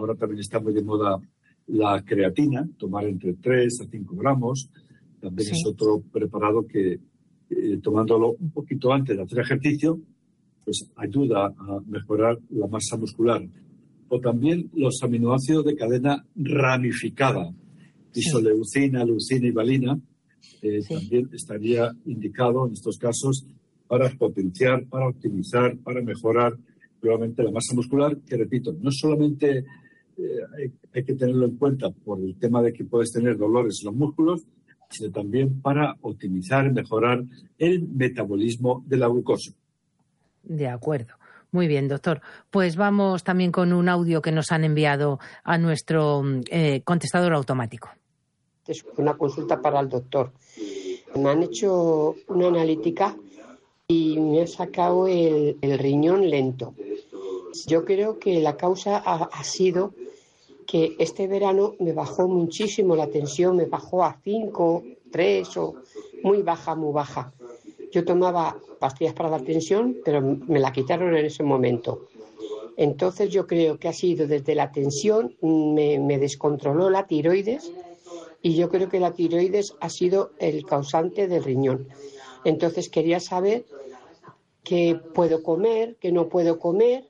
Ahora también está muy de moda la creatina, tomar entre 3 a 5 gramos. También es otro preparado que, tomándolo un poquito antes de hacer ejercicio, pues ayuda a mejorar la masa muscular. O también los aminoácidos de cadena ramificada, isoleucina, leucina y valina, también estaría indicado en estos casos para potenciar, para optimizar, para mejorar nuevamente la masa muscular, que repito, no solamente hay que tenerlo en cuenta por el tema de que puedes tener dolores en los músculos, sino también para optimizar y mejorar el metabolismo de la glucosa. De acuerdo. Muy bien, doctor. Pues vamos también con un audio que nos han enviado a nuestro contestador automático. Es una consulta para el doctor. Me han hecho una analítica y me han sacado el riñón lento. Yo creo que la causa ha sido que este verano me bajó muchísimo la tensión, me bajó a 5, 3 o muy baja, muy baja. Yo tomaba pastillas para la tensión, pero me la quitaron en ese momento. Entonces yo creo que ha sido desde la tensión, me descontroló la tiroides y yo creo que la tiroides ha sido el causante del riñón. Entonces quería saber qué puedo comer, qué no puedo comer,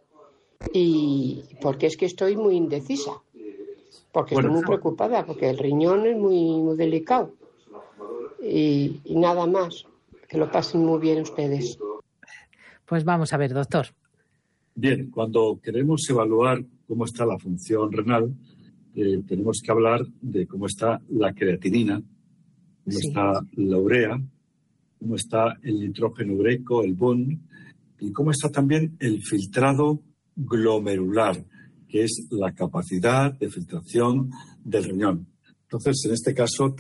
y porque es que estoy muy indecisa, porque estoy muy preocupada, porque el riñón es muy, muy delicado. Y nada más. Que lo pasen muy bien ustedes. Pues vamos a ver, doctor. Bien, cuando queremos evaluar cómo está la función renal, tenemos que hablar de cómo está la creatinina, cómo está la urea, cómo está el nitrógeno ureico, el BUN, y cómo está también el filtrado glomerular, que es la capacidad de filtración del riñón. Entonces, en este caso,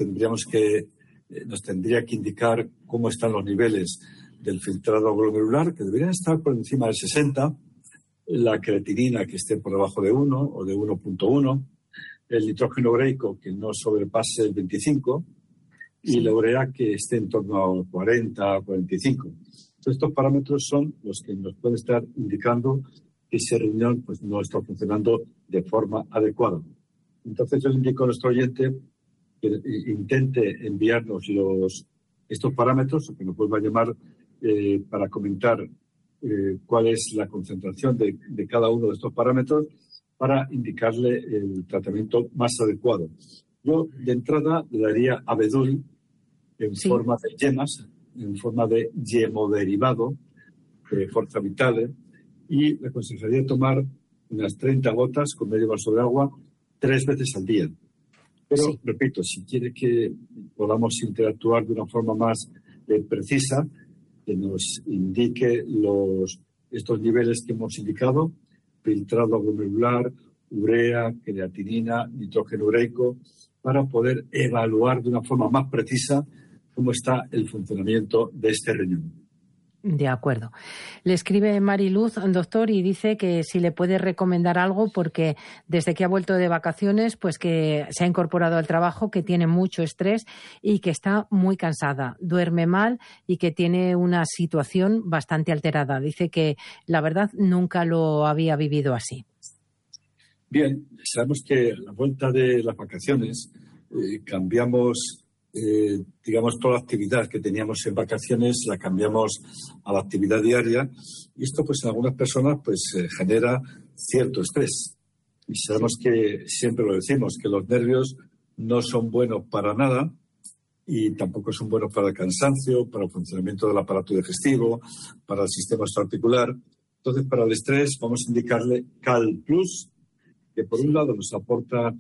nos tendría que indicar cómo están los niveles del filtrado glomerular, que deberían estar por encima del 60, la creatinina que esté por debajo de 1 o de 1.1, el nitrógeno ureico que no sobrepase el 25 y la urea que esté en torno a 40, 45. Entonces, estos parámetros son los que nos pueden estar indicando que ese riñón pues, no está funcionando de forma adecuada. Entonces, yo le indico a nuestro oyente que intente enviarnos estos parámetros, o que nos vuelva a llamar para comentar cuál es la concentración de cada uno de estos parámetros para indicarle el tratamiento más adecuado. Yo, de entrada, le daría abedul en forma de yemas, en forma de yemoderivado, de Forza Vitale, y le aconsejaría tomar unas 30 gotas con medio vaso de agua 3 veces al día. Pero, repito, si quiere que podamos interactuar de una forma más precisa, que nos indique estos niveles que hemos indicado, filtrado glomerular, urea, creatinina, nitrógeno ureico, para poder evaluar de una forma más precisa cómo está el funcionamiento de este riñón. De acuerdo. Le escribe Mariluz, doctor, y dice que si le puede recomendar algo porque desde que ha vuelto de vacaciones, pues que se ha incorporado al trabajo, que tiene mucho estrés y que está muy cansada, duerme mal y que tiene una situación bastante alterada. Dice que la verdad nunca lo había vivido así. Bien, sabemos que a la vuelta de las vacaciones cambiamos digamos, toda la actividad que teníamos en vacaciones la cambiamos a la actividad diaria y esto, pues, en algunas personas, pues, genera cierto estrés. Y sabemos que, siempre lo decimos, que los nervios no son buenos para nada y tampoco son buenos para el cansancio, para el funcionamiento del aparato digestivo, para el sistema articular. Entonces, para el estrés vamos a indicarle Cal Plus, que por un lado nos aporta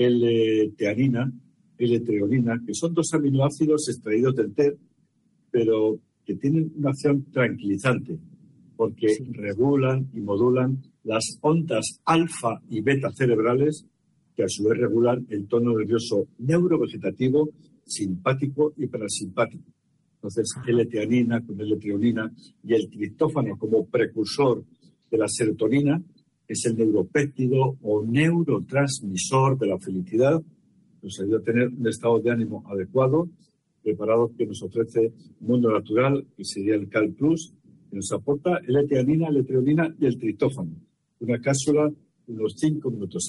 L-teanina, L-treonina, que son 2 aminoácidos extraídos del té, pero que tienen una acción tranquilizante, porque regulan y modulan las ondas alfa y beta cerebrales, que a su vez regulan el tono nervioso neurovegetativo, simpático y parasimpático. Entonces, L-teanina con L-treonina y el triptófano como precursor de la serotonina, es el neuropéptido o neurotransmisor de la felicidad, nos ayuda a tener un estado de ánimo adecuado, preparado, que nos ofrece Mundo Natural, que sería el Cal Plus, que nos aporta L-teanina, L-treonina y el triptófano. Una cápsula, unos 5 minutos.